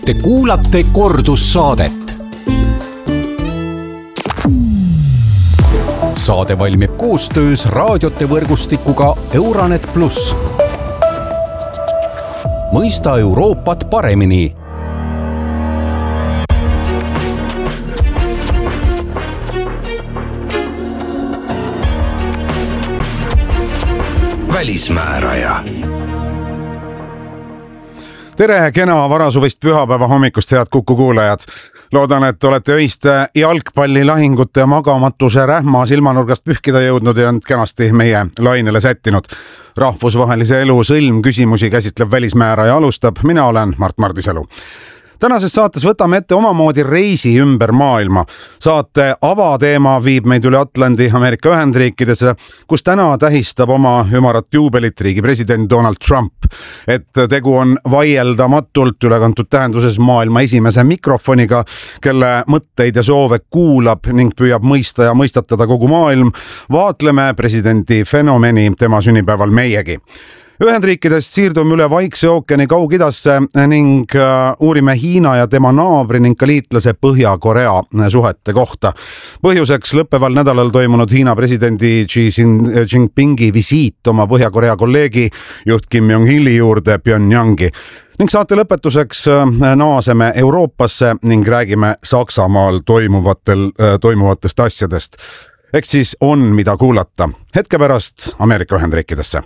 Te kuulate kordussaadet. Saade valmib koostöös raadiote võrgustikuga Euranet Plus. Mõista Euroopat paremini. Välismääraja. Tere, kena varasuvist pühapäeva hommikust, head Kuku kuulajad. Loodan, et olete öiste jalgpallilahingute ja magamatuse rähma silmanurgast pühkida jõudnud ja end kenasti meie lainele sättinud. Rahvusvahelise elu sõlmküsimusi käsitleb Välismääraja alustab. Mina olen Mart Mardisalu. Tänases saates võtame ette omamoodi reisi ümber maailma. Saate avateema viib meid üle Atlandi Ameerika Ühendriikidesse, kus täna tähistab oma ümarat juubelit riigi president Donald Trump. Et tegu on vaieldamatult ülekantud tähenduses maailma esimese mikrofoniga, kelle mõtteid ja soove kuulab ning püüab mõista ja mõistatada kogu maailm. Vaatleme presidendi fenomeni tema sünnipäeval meiegi. Ühendriikidest siirdume üle Vaikse ookeani Kaug-Idasse ning uurime Hiina ja tema naabri ning ka liitlase Põhja-Korea suhete kohta. Põhjuseks lõppeval nädalal toimunud Hiina presidendi Xi Jinpingi visiit oma Põhja-Korea kolleegi juht Kim Jong-ili juurde Pyongyangi. Ning saate lõpetuseks naaseme Euroopasse ning räägime Saksamaal toimuvatest asjadest. Eks siis on mida kuulata. Hetke pärast Ameerika Ühendriikidesse.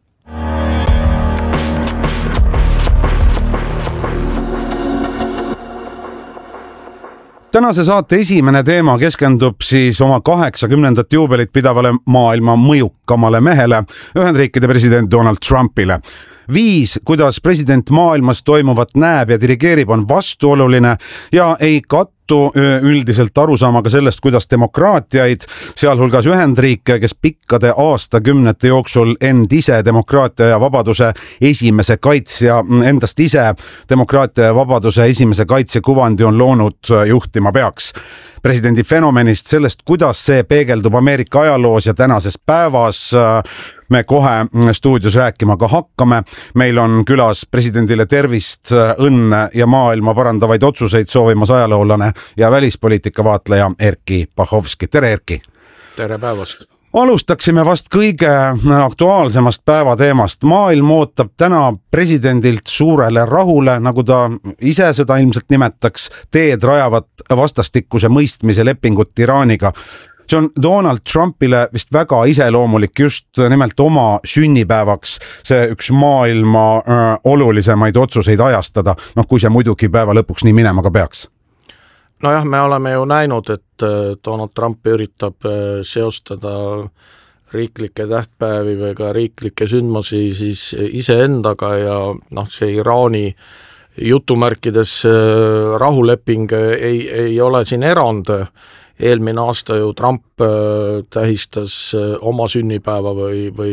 Tänase saate esimene teema keskendub siis oma 80. juubelit pidavale maailma mõjukamale mehele, Ühendriikide president Donald Trumpile. Viis, kuidas president maailmas toimuvat näeb ja dirigeerib, on vastuoluline ja ei kattu üldiselt arusaamaga sellest, kuidas demokraatiaid, sealhulgas Ühendriike, kes pikkade aastakümnete jooksul end ise demokraatia ja vabaduse esimese kaitsja, endast ise demokraatia ja vabaduse esimese kaitsja kuvandi on loonud, juhtima peaks. Presidendi fenomenist, sellest, kuidas see peegeldub Ameerika ajaloos ja tänases päevas, me kohe stuudios rääkima ka hakkame. Meil on külas presidendile tervist, õnne ja maailma parandavaid otsuseid soovimas ajaloolane ja välispoliitika vaatleja Erkki Pahovski. Tere, Erkki! Tere päevast! Alustaksime vast kõige aktuaalsemast päevateemast. Maailm ootab täna presidendilt suurele rahule, nagu ta ise seda ilmselt nimetaks, teed rajavat vastastikuse mõistmise lepingut Iraaniga. See on Donald Trumpile vist väga iseloomulik just nimelt oma sünnipäevaks see üks maailma olulisemaid otsuseid ajastada, kui see muidugi päeva lõpuks nii minema ka peaks. Nojah, me oleme ju näinud, et Donald Trump üritab seostada riiklikke tähtpäevi või ka riiklikke sündmusi siis iseendaga ja see Iraani jutumärkides rahuleping ei ole siin erand. Eelmine aasta ju Trump tähistas oma sünnipäeva või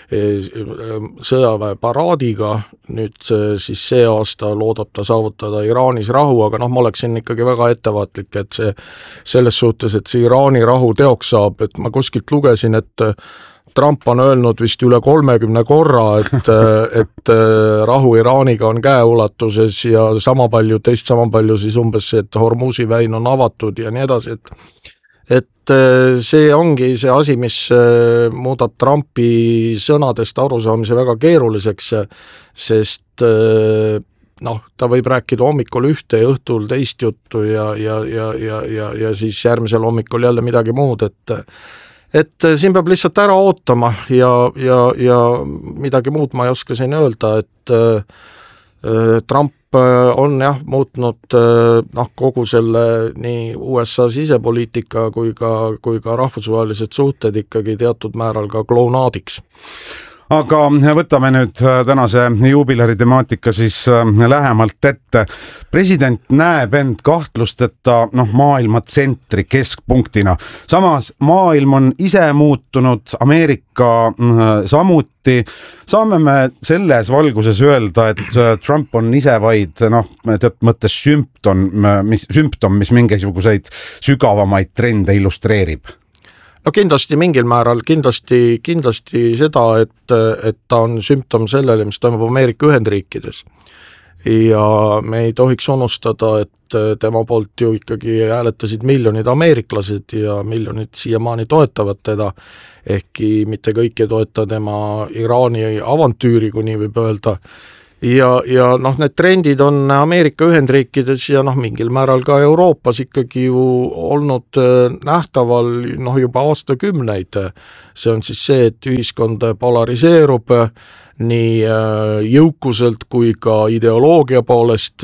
sõjaväe paraadiga, nüüd siis see aasta loodab ta saavutada Iraanis rahu, aga ma oleksin ikkagi väga ettevaatlik, et see selles suhtes, et see Iraani rahu teoks saab, et ma kuskilt lugesin, et Trump on öelnud vist üle 30 korra, et rahu Iraaniga on käeulatuses ja sama palju siis umbes see, et Hormuzi väin on avatud ja nii edasi, et see ongi see asi, mis muudab Trumpi sõnadest arusaamise väga keeruliseks, sest ta võib rääkida hommikul ühte ja õhtul teist juttu ja siis järgmisel hommikul jälle midagi muud, et siin peab lihtsalt ära ootama ja midagi muud ma ei oska siin öelda, et Trump on muutnud kogu selle nii USA sisepoliitika kui ka rahvusvahelised suhted ikkagi teatud määral ka klounaadiks. Aga võtame nüüd tänase juubilari temaatika siis lähemalt ette. President näeb end kahtlusteta maailma tsentri keskpunktina. Samas maailm on ise muutunud, Ameerika samuti. Saame me selles valguses öelda, et Trump on ise vaid teatud mõttes sümptom, mis mingisuguseid sügavamaid trende illustreerib. Kindlasti mingil määral, kindlasti seda, et ta on sümptom sellele, mis toimub Ameerika Ühendriikides. ja me ei tohiks unustada, et tema poolt ju ikkagi hääletasid miljonid ameeriklased ja miljonid siiamaani toetavad teda, ehkki mitte kõik ei toeta tema Iraani avantüüri, kui nii võib öelda. Ja noh, need trendid on Ameerika Ühendriikides ja noh, mingil määral ka Euroopas ikkagi ju olnud nähtaval noh, juba aastakümneid. See on siis see, et ühiskond polariseerub nii jõukuselt kui ka ideoloogia poolest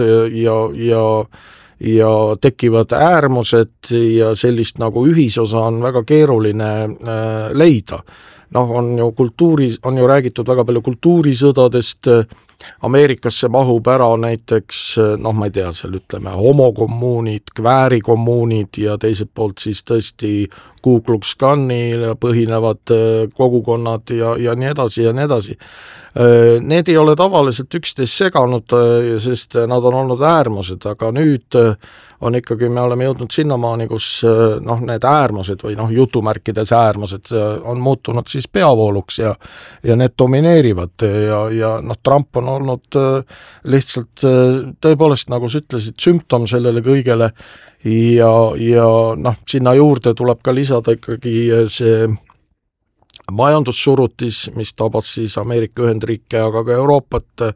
ja tekivad äärmused ja sellist nagu ühisosa on väga keeruline leida. Noh, on ju räägitud väga palju kultuurisõdadest, Ameerikasse mahub ära näiteks, noh ma ei tea, seal ütleme homokommuunid, kväärikommuunid ja teiselt poolt siis tõesti Ku Klux Klanil põhinevad kogukonnad ja nii edasi ja nii edasi. Need ei ole tavaliselt üksteist seganud, sest nad on olnud äärmused, aga nüüd on ikkagi, me oleme jõudnud sinnamaani, kus noh, need äärmused või noh, jutumärkides äärmused on muutunud siis peavooluks ja need domineerivad ja noh, Trump on olnud lihtsalt tõepoolest, nagu sa ütlesid, sümptom sellele kõigele ja noh, sinna juurde tuleb ka lisada ikkagi see majandussurutis, mis tabas siis Ameerika Ühendriike, aga ka Euroopat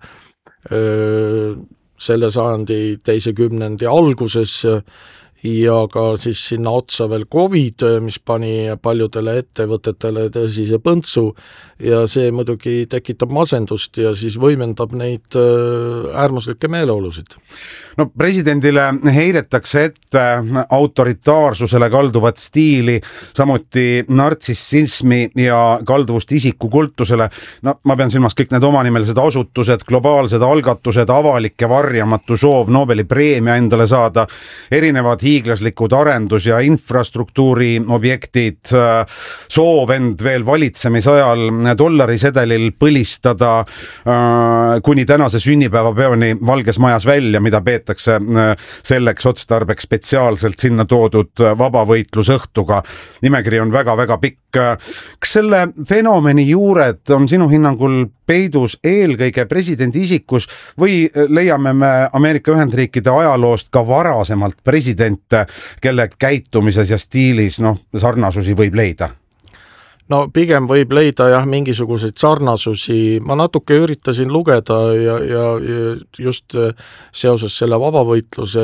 selle sajandi teise kümnendi alguses ja ka siis sinna otsa veel COVID, mis pani paljudele ettevõtetele tõsise põntsu ja see muidugi tekitab masendust ja siis võimendab neid äärmuslikke meeleolusid. No presidendile heidetakse ette autoritaarsusele kalduvat stiili, samuti nartsissismi ja kalduvust isikukultusele. No ma pean silmas kõik need omanimelised asutused, globaalsed algatused, avalik ja varjamatu soov Nobeli preemia endale saada, erinevad hiiglaslikud arendus- ja infrastruktuuri objektid, soov end veel valitsemisajal dollarisedelil põlistada kuni tänase sünnipäevapeoni Valges Majas välja, mida peetakse selleks otstarbeks spetsiaalselt sinna toodud vabavõitlusõhtuga. Nimekiri on väga-väga pikk. Kas selle fenomeni juured on sinu hinnangul peidus eelkõige presidendi isikus või leiame me Ameerika Ühendriikide ajaloost ka varasemalt presidente, kelle käitumises ja stiilis sarnasusi võib leida? No pigem võib leida jah mingisuguseid sarnasusi, ma natuke üritasin lugeda ja just seoses selle vabavõitluse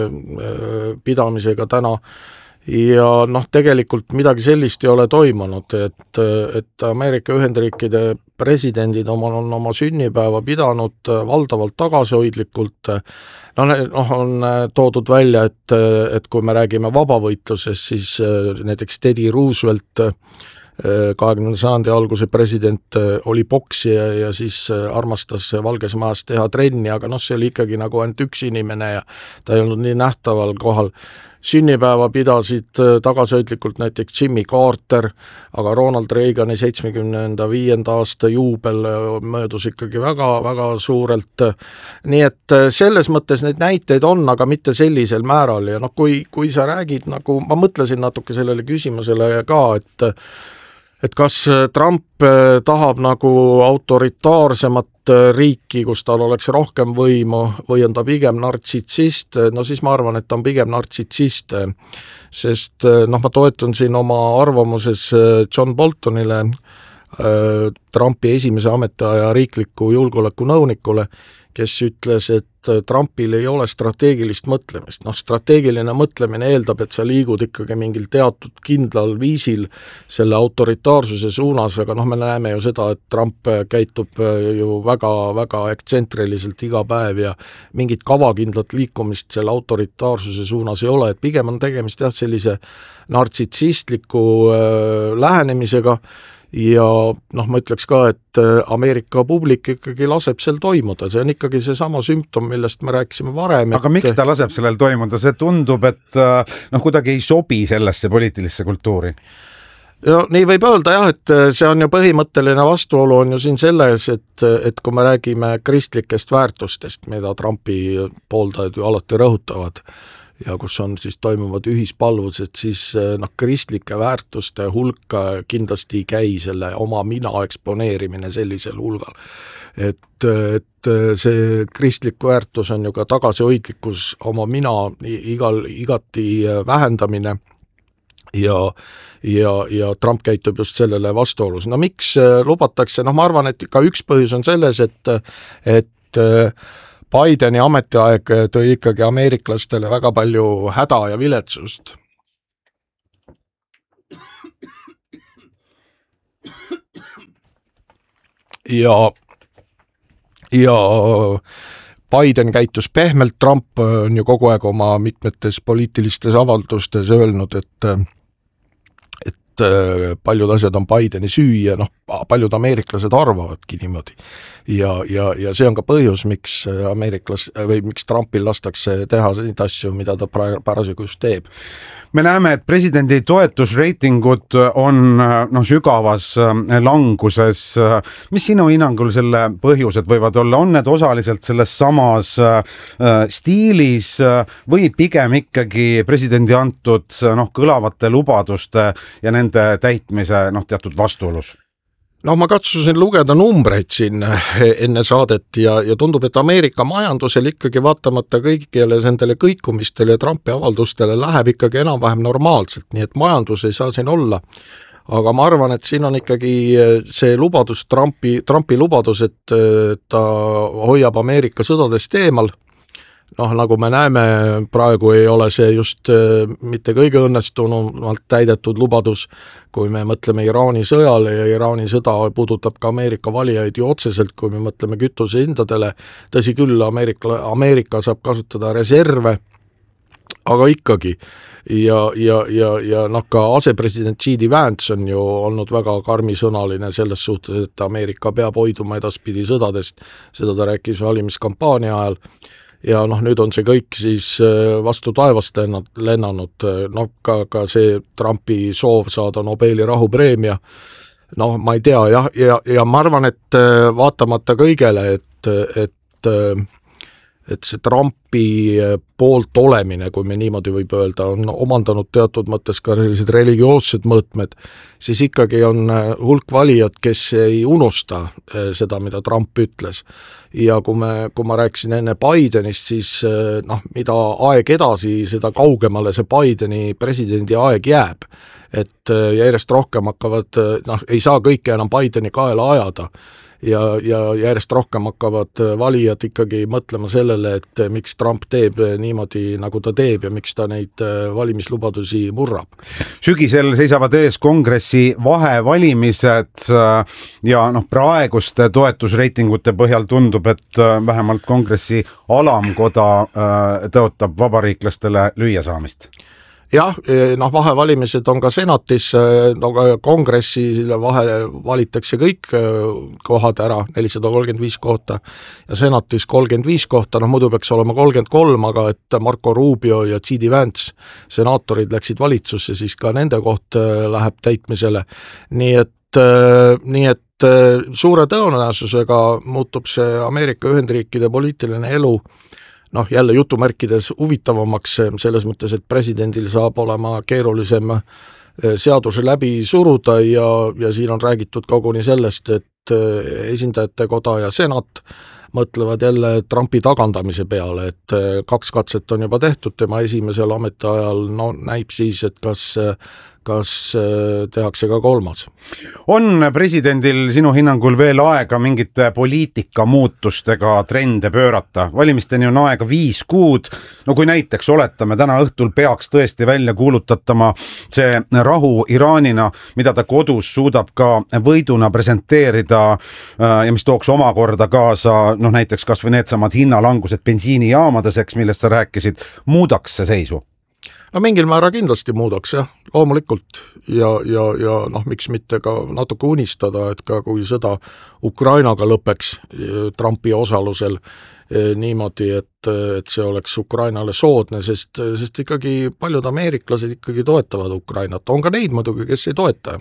pidamisega täna ja noh, tegelikult midagi sellist ei ole toimunud, et Ameerika Ühendriikide presidendid on oma sünnipäeva pidanud valdavalt tagasihoidlikult. On toodud välja, et kui me räägime vabavõitlusest, siis näiteks Teddy Roosevelt 20. sajandi alguse president oli poksija ja siis armastas Valges Majas teha trenni, aga see oli ikkagi nagu ainult üks inimene ja ta ei olnud nii nähtaval kohal. Sünnipäeva pidasid tagasihoidlikult näiteks Jimmy Carter, aga Ronald Reagani 75. aasta juubel möödus ikkagi väga-väga suurelt. Nii et selles mõttes neid näiteid on, aga mitte sellisel määral ja kui sa räägid, nagu ma mõtlesin natuke sellele küsimusele ka, et kas Trump tahab nagu autoritaarsemat riiki, kus tal oleks rohkem võimu või on ta pigem nartsissist, siis ma arvan, et ta on pigem nartsissist, sest ma toetun siin oma arvamuses John Boltonile, Trumpi esimese ametiaja riikliku julgeolekunõunikule, kes ütles, et Trumpil ei ole strateegilist mõtlemist. Strateegiline mõtlemine eeldab, et sa liigud ikkagi mingil teatud kindlal viisil selle autoritaarsuse suunas, aga me näeme ju seda, et Trump käitub ju väga-väga ekstsentriliselt iga päev ja mingit kavakindlat liikumist selle autoritaarsuse suunas ei ole, et pigem on tegemist sellise nartsissistliku lähenemisega ja ma ütleks ka, et Ameerika publik ikkagi laseb sel toimuda, see on ikkagi see sama sümptom, millest me rääkisime varem. Aga miks ta laseb sellel toimuda? See tundub, et kuidagi ei sobi sellesse poliitilisse kultuuri. No, nii võib öelda jah, et see on ju põhimõtteline vastuolu on ju siin selles, et kui me räägime kristlikest väärtustest, mida Trumpi pooldajad ju alati rõhutavad, ja kus on siis toimuvad ühispalvused, siis kristlike väärtuste hulka kindlasti ei käi selle oma mina eksponeerimine sellisel hulgal. Et see kristlik väärtus on ju ka tagasihoidlikkus, oma mina igati vähendamine ja Trump käitub just sellele vastuolus. No miks lubatakse, ma arvan, et ka üks põhjus on selles, et Bideni ametiaeg tõi ikkagi ameeriklastele väga palju häda ja viletsust. Ja Biden käitus pehmelt, Trump on ju kogu aeg oma mitmetes poliitilistes avaldustes öelnud, et paljud asjad on Bideni süü ja paljud ameeriklased arvavadki niimoodi. Ja see on ka põhjus, miks miks Trumpil lastakse teha neid asju, mida ta parasjagu just teeb. Me näeme, et presidendi toetusreitingud on sügavas languses. Mis sinu hinnangul selle põhjused võivad olla? On need osaliselt selles samas stiilis või pigem ikkagi presidendi antud kõlavate lubaduste ja nende täitmise teatud vastuolus? Ma katsusin lugeda numbreid siin enne saadet ja tundub, et Ameerika majandusel ikkagi vaatamata kõigile nendele kõikumistele ja Trumpi avaldustele läheb ikkagi enam-vähem normaalselt, nii et majandus ei saa siin olla. Aga ma arvan, et siin on ikkagi see lubadus, Trumpi lubadus, et ta hoiab Ameerika sõdadest eemal. Nagu me näeme, praegu ei ole see just mitte kõige õnnestunumalt täidetud lubadus, kui me mõtleme Iraani sõjale ja Iraani sõda puudutab ka Ameerika valijaid ju otseselt, kui me mõtleme kütusehindadele. Tõsi küll, Ameerika saab kasutada reserve, aga ikkagi. Ja ka asepresident J.D. Vance on ju olnud väga karmisõnaline selles suhtes, et Ameerika peab hoiduma edaspidi sõdadest, seda ta rääkis valimiskampaania ajal. Ja nüüd on see kõik siis vastu taevast lennanud, ka see Trumpi soov saada Nobeli rahupreemia, ma ei tea, ja ma arvan, et vaatamata kõigele, et see Trumpi poolt olemine, kui me niimoodi võib öelda, on omandanud teatud mõttes ka sellised religioossed mõõtmed, siis ikkagi on hulk valijad, kes ei unusta seda, mida Trump ütles. Ja kui ma rääkisin enne Bidenist, siis mida aeg edasi, seda kaugemale see Bideni presidendi aeg jääb. Et järjest rohkem hakkavad, ei saa kõike enam Bideni kaela ajada. Ja järjest rohkem hakkavad valijad ikkagi mõtlema sellele, et miks Trump teeb niimoodi, nagu ta teeb ja miks ta neid valimislubadusi murrab. Sügisel seisavad ees kongressi vahevalimised ja praeguste toetusreitingute põhjal tundub, et vähemalt kongressi alamkoda tõotab vabariiklastele lüüasaamist. Jah, vahevalimised on ka senatis, kongressi vahe valitakse kõik kohad ära, 435 kohta ja senatis 35 kohta, muidu peaks olema 33, aga et Marco Rubio ja J.D. Vance senaatorid läksid valitsusse, siis ka nende koht läheb täitmisele. Nii et suure tõenäosusega muutub see Ameerika Ühendriikide poliitiline elu jälle jutumärkides huvitavamaks selles mõttes, et presidendil saab olema keerulisem seaduse läbi suruda ja siin on räägitud koguni sellest, et esindajate koda ja senat mõtlevad jälle Trumpi tagandamise peale, et 2 katset on juba tehtud tema esimesel ametiajal, näib siis, et kas tehakse ka 3. On presidendil sinu hinnangul veel aega mingite poliitika muutustega trende pöörata? Valimisteni on aega 5 kuud. Kui näiteks oletame, täna õhtul peaks tõesti välja kuulutatama see rahu Iraanina, mida ta kodus suudab ka võiduna presenteerida ja mis tooks omakorda kaasa näiteks kas või needsamad hinnalangused bensiinijaamadeks, millest sa rääkisid, muudaks see seisu? Mingil määra kindlasti muudaks, jah, loomulikult ja miks mitte ka natuke unistada, et ka kui sõda Ukrainaga lõpeks Trumpi osalusel niimoodi, et see oleks Ukrainale soodne, sest ikkagi paljud ameeriklased ikkagi toetavad Ukrainat, on ka neid muidugi, kes ei toeta.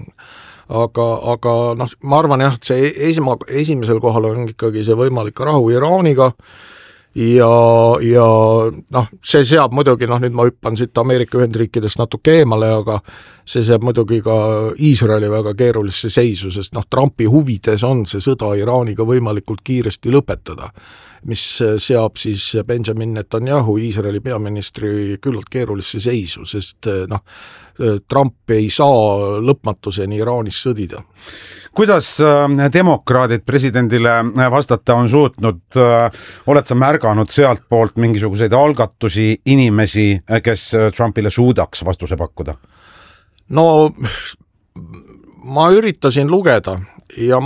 Aga ma arvan jah, et see esimesel kohal on ikkagi see võimalik rahu Iraaniga ja noh, see seab muidugi, noh nüüd ma hüppan siit Ameerika Ühendriikidest natuke eemale, aga see seab muidugi ka Iisraeli väga keerulisse seisu, sest noh, Trumpi huvides on see sõda Iraaniga võimalikult kiiresti lõpetada, mis seab siis Benjamin Netanyahu, Iisraeli peaministri küllalt keerulisse seisu, sest noh, Trump ei saa lõpmatuseni Iraanis sõdida. Kuidas demokraadid presidendile vastata on suutnud, oled sa märganud sealt poolt mingisuguseid algatusi, inimesi, kes Trumpile suudaks vastuse pakkuda? No ma üritasin lugeda ja